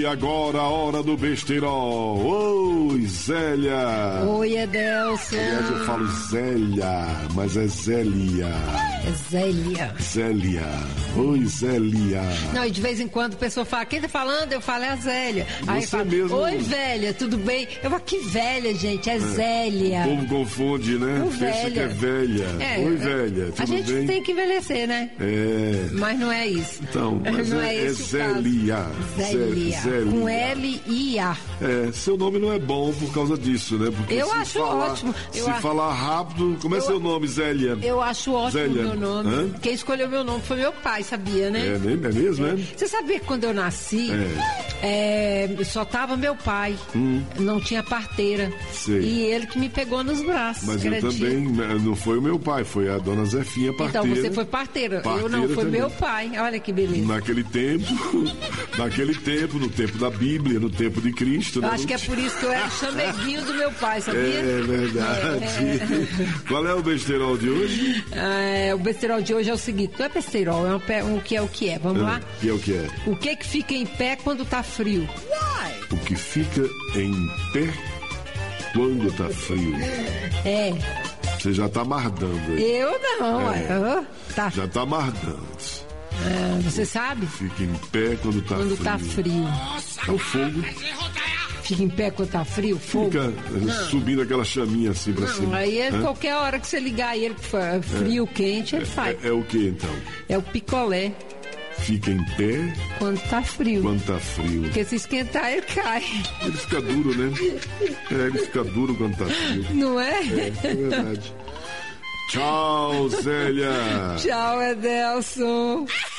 E agora a hora do besterol. Oi, Zélia. Oi, Edelson. Aliás, eu falo Zélia, mas é Zélia. É Zélia. Zélia. Oi, Zélia. Não, e de vez em quando a pessoa fala, quem tá falando? Eu falo, é a Zélia. Aí fala, mesmo. Oi, velha, tudo bem? Eu falo, que velha, gente, é Zélia. O povo confunde, né? Pensa que é velha. Oi, velha, tudo bem? A gente tem que envelhecer, né? É. Mas não é isso. Então, mas não é Zélia. Zélia. Com L-I-A. Seu nome não é bom por causa disso, né? Porque eu acho ótimo. Se falar rápido, como é seu nome, Zélia? Eu acho ótimo o meu nome. Hã? Quem escolheu meu nome foi meu pai, sabia, né? É mesmo, é? Você sabia que quando eu nasci, só tava meu pai, não tinha parteira. Sei. E ele que me pegou nos braços. Mas eu também, não foi o meu pai, foi a dona Zefinha, parteira. Então você foi parteira, eu não, foi também. meu pai, olha que beleza. Naquele tempo, no tempo da Bíblia, no tempo de Cristo. Eu acho que é por isso que eu era chameguinho do meu pai, sabia? É verdade. Qual é o besterol de hoje? O besterol de hoje é o seguinte, não é besterol, é o que é. Vamos lá? Que é o que é? O que fica em pé quando tá frio? O que fica em pé quando tá frio? Você já tá mardando aí. Eu não, tá. Já tá mardando. Você sabe? Fica em pé quando tá frio. Quando tá frio. É o fogo. Fica em pé quando tá frio, fogo? Fica subindo aquela chaminha assim pra cima. Aí qualquer hora que você ligar ele, frio, quente, ele faz. É o que então? É o picolé. Fica em pé quando tá frio. Quando tá frio. Porque se esquentar, ele cai. Ele fica duro, né? Ele fica duro quando tá frio. Não é? É verdade. Tchau, Zélia. Tchau, Edelson.